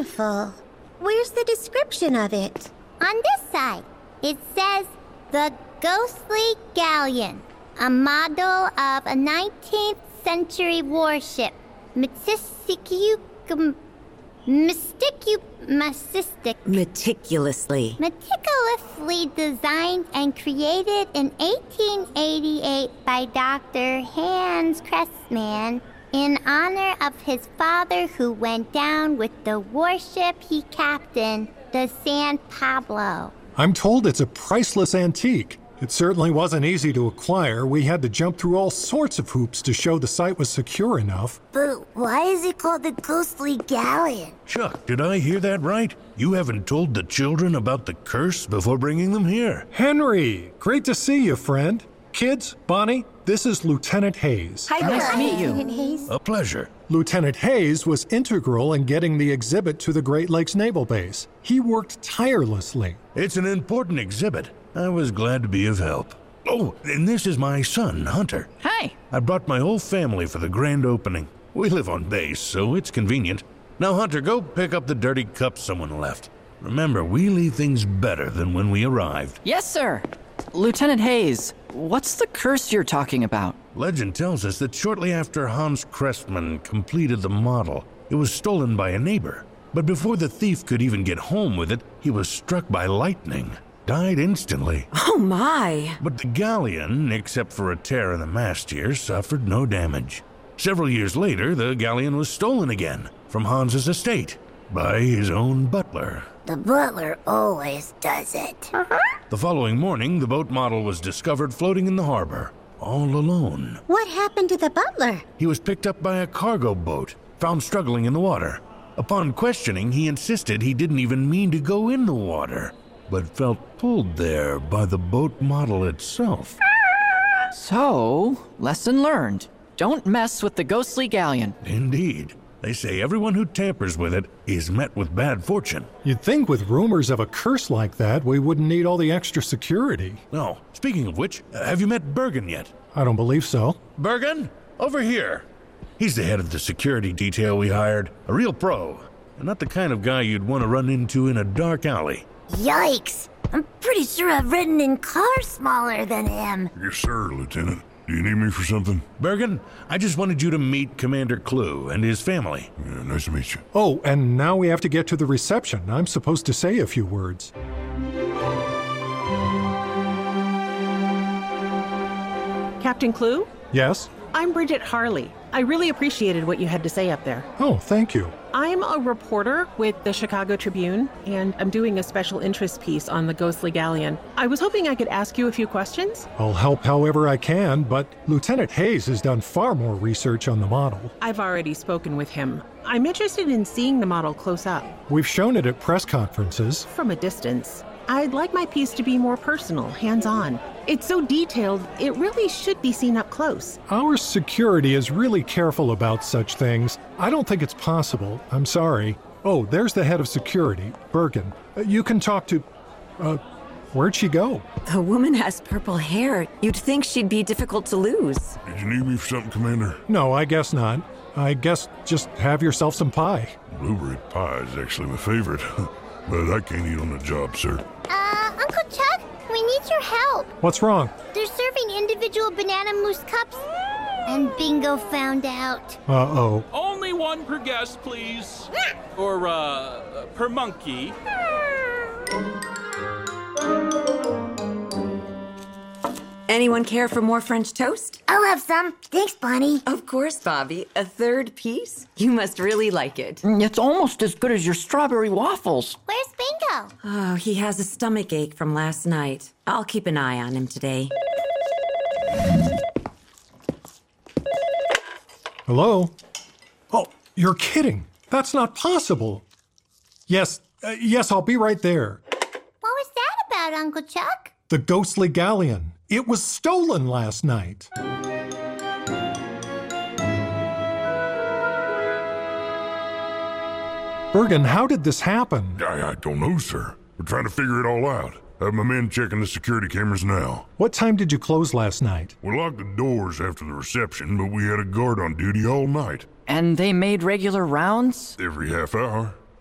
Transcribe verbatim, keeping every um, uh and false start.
beautiful. Where's the description of it? On this side, it says, the Ghostly Galleon, a model of a nineteenth century warship. Meticu... Mysticu... Mystic... Meticulously. Meticulously designed and created in eighteen eighty-eight by Doctor Hans Cressman in honor of his father who went down with the warship he captained, the San Pablo. I'm told it's a priceless antique. It certainly wasn't easy to acquire. We had to jump through all sorts of hoops to show the site was secure enough. But why is it called the Ghostly Galleon? Chuck, did I hear that right? You haven't told the children about the curse before bringing them here. Henry, great to see you, friend. Kids, Bonnie, this is Lieutenant Hayes. Hi, nice to meet you. Lieutenant Hayes. A pleasure. Lieutenant Hayes was integral in getting the exhibit to the Great Lakes Naval Base. He worked tirelessly. It's an important exhibit. I was glad to be of help. Oh, and this is my son, Hunter. Hi. I brought my whole family for the grand opening. We live on base, so it's convenient. Now, Hunter, go pick up the dirty cup someone left. Remember, we leave things better than when we arrived. Yes, sir. Lieutenant Hayes, what's the curse you're talking about? Legend tells us that shortly after Hans Cressman completed the model, it was stolen by a neighbor. But before the thief could even get home with it, he was struck by lightning. Died instantly. Oh, my. But the galleon, except for a tear in the mast here, suffered no damage. Several years later, the galleon was stolen again from Hans's estate by his own butler. The butler always does it. Uh-huh. The following morning, the boat model was discovered floating in the harbor, all alone. What happened to the butler? He was picked up by a cargo boat, found struggling in the water. Upon questioning, he insisted he didn't even mean to go in the water, but felt pulled there by the boat model itself. So, lesson learned. Don't mess with the Ghostly Galleon. Indeed. They say everyone who tampers with it is met with bad fortune. You'd think with rumors of a curse like that, we wouldn't need all the extra security. Oh, speaking of which, uh, have you met Bergen yet? I don't believe so. Bergen? Over here. He's the head of the security detail we hired. A real pro. And not the kind of guy you'd want to run into in a dark alley. Yikes! I'm pretty sure I've ridden in cars smaller than him. Yes, sir, Lieutenant. Do you need me for something? Bergen, I just wanted you to meet Commander Clue and his family. Yeah, nice to meet you. Oh, and now we have to get to the reception. I'm supposed to say a few words. Captain Clue? Yes? I'm Bridget Harley. I really appreciated what you had to say up there. Oh, thank you. I'm a reporter with the Chicago Tribune, and I'm doing a special interest piece on the Ghostly Galleon. I was hoping I could ask you a few questions. I'll help however I can, but Lieutenant Hayes has done far more research on the model. I've already spoken with him. I'm interested in seeing the model close up. We've shown it at press conferences. From a distance. I'd like my piece to be more personal, hands-on. It's so detailed, it really should be seen up close. Our security is really careful about such things. I don't think it's possible. I'm sorry. Oh, there's the head of security, Bergen. Uh, you can talk to... Uh, where'd she go? The woman has purple hair. You'd think she'd be difficult to lose. Did you need me for something, Commander? No, I guess not. I guess just have yourself some pie. Blueberry pie is actually my favorite. But I can't eat on the job, sir. Uh, Uncle Chuck, we need your help. What's wrong? They're serving individual banana mousse cups, and Bingo found out. Uh-oh. Only one per guest, please. Or, uh, per monkey. Anyone care for more French toast? I'll have some. Thanks, Bonnie. Of course, Bobby. A third piece? You must really like it. It's almost as good as your strawberry waffles. Where's Bingo? Oh, he has a stomach ache from last night. I'll keep an eye on him today. Hello? Oh, you're kidding. That's not possible. Yes, uh, yes, I'll be right there. What was that about, Uncle Chuck? The Ghostly Galleon. It was stolen last night. Bergen, how did this happen? I, I don't know, sir. We're trying to figure it all out. I have my men checking the security cameras now. What time did you close last night? We locked the doors after the reception, but we had a guard on duty all night. And they made regular rounds? Every half hour.